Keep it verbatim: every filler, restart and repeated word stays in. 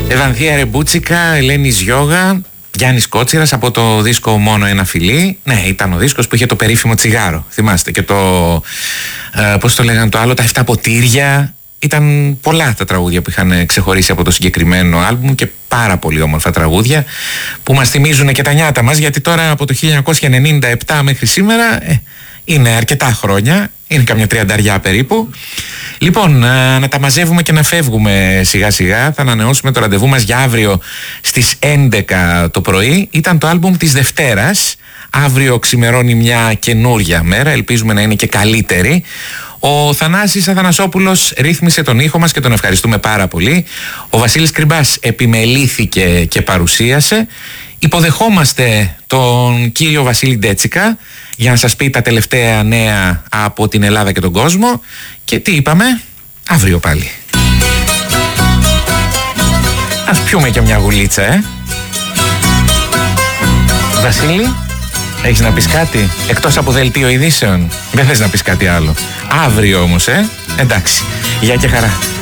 Ευανθία Ρεμπούτσικα, Ελένης Γιώγα, Γιάννης Κότσιρας από το δίσκο Μόνο ένα φιλί. Ναι, ήταν ο δίσκος που είχε το περίφημο τσιγάρο. Θυμάστε και το, ε, πώς το λέγανε το άλλο, τα εφτά ποτήρια. Ήταν πολλά τα τραγούδια που είχαν ξεχωρίσει από το συγκεκριμένο άλμπουμ και πάρα πολύ όμορφα τραγούδια που μας θυμίζουν και τα νιάτα μας, γιατί τώρα από το χίλια εννιακόσια ενενήντα επτά μέχρι σήμερα ε, είναι αρκετά χρόνια, είναι καμιά τριανταριά περίπου. Λοιπόν, να τα μαζεύουμε και να φεύγουμε σιγά σιγά. Θα ανανεώσουμε το ραντεβού μας για αύριο στις έντεκα το πρωί. Ήταν το άλμπουμ της Δευτέρας. Αύριο ξημερώνει μια καινούρια μέρα, ελπίζουμε να είναι και καλύτερη. Ο Θανάσης Αθανασόπουλος ρύθμισε τον ήχο μας και τον ευχαριστούμε πάρα πολύ. Ο Βασίλης Κρυμπάς επιμελήθηκε και παρουσίασε. Υποδεχόμαστε τον κύριο Βασίλη Ντέτσικα για να σας πει τα τελευταία νέα από την Ελλάδα και τον κόσμο. Και τι είπαμε, αύριο πάλι. Ας πιούμε και μια γουλίτσα, ε. Βασίλη, έχεις να πεις κάτι εκτός από δελτίο ειδήσεων? Δεν θες να πεις κάτι άλλο? Αύριο όμως, ε. Εντάξει, γεια και χαρά.